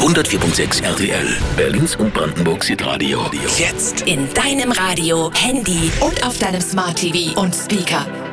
104.6 RTL, Berlins und Brandenburgs Hitradio. Jetzt in deinem Radio, Handy und auf deinem Smart TV und Speaker.